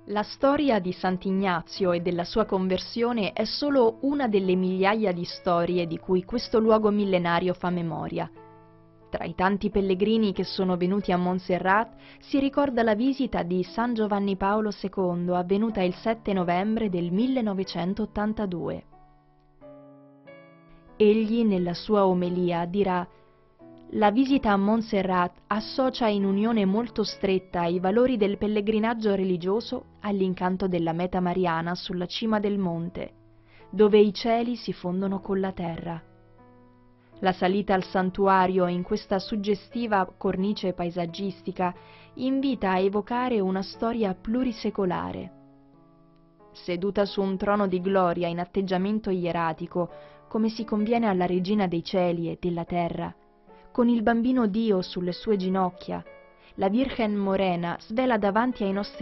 La storia di Sant'Ignazio e della sua conversione è solo una delle migliaia di storie di cui questo luogo millenario fa memoria. Tra i tanti pellegrini che sono venuti a Montserrat si ricorda la visita di San Giovanni Paolo II avvenuta il 7 novembre del 1982. Egli nella sua omelia dirà: «La visita a Montserrat associa in unione molto stretta i valori del pellegrinaggio religioso all'incanto della meta mariana sulla cima del monte, dove i cieli si fondono con la terra». La salita al santuario in questa suggestiva cornice paesaggistica invita a evocare una storia plurisecolare. Seduta su un trono di gloria in atteggiamento ieratico, come si conviene alla regina dei cieli e della terra, con il bambino Dio sulle sue ginocchia, la Virgen Morena svela davanti ai nostri